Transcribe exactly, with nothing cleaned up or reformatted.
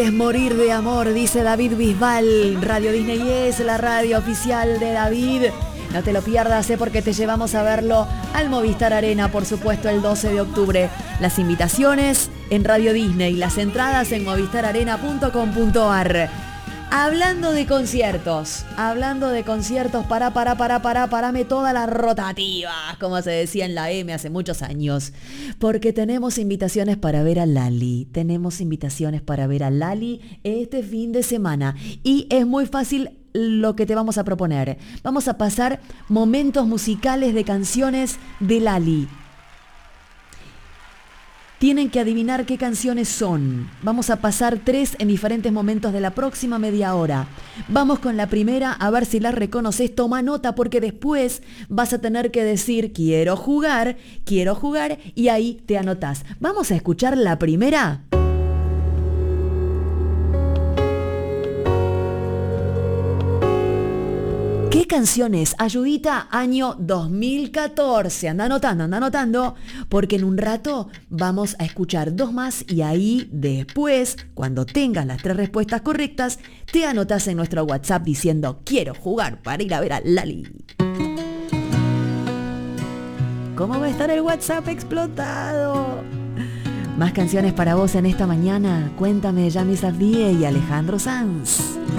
Es morir de amor, dice David Bisbal. Radio Disney es la radio oficial de David. No te lo pierdas, ¿eh? Porque te llevamos a verlo al Movistar Arena, por supuesto, el doce de octubre. Las invitaciones en Radio Disney, las entradas en movistar arena punto com punto ar. Hablando de conciertos, hablando de conciertos, para, para, para, para, parame todas las rotativas, como se decía en la M hace muchos años, porque tenemos invitaciones para ver a Lali, tenemos invitaciones para ver a Lali este fin de semana, y es muy fácil lo que te vamos a proponer. Vamos a pasar momentos musicales de canciones de Lali. Tienen que adivinar qué canciones son. Vamos a pasar tres en diferentes momentos de la próxima media hora. Vamos con la primera, a ver si la reconoces. Toma nota, porque después vas a tener que decir quiero jugar, quiero jugar, y ahí te anotás. Vamos a escuchar la primera. ¿Qué canciones? Ayudita, año dos mil catorce. Anda anotando, anda anotando, porque en un rato vamos a escuchar dos más y ahí después, cuando tengas las tres respuestas correctas, te anotás en nuestro WhatsApp diciendo quiero jugar para ir a ver a Lali. ¿Cómo va a estar el WhatsApp explotado? Más canciones para vos en esta mañana. Cuéntame, Yami Safdie y Alejandro Sanz.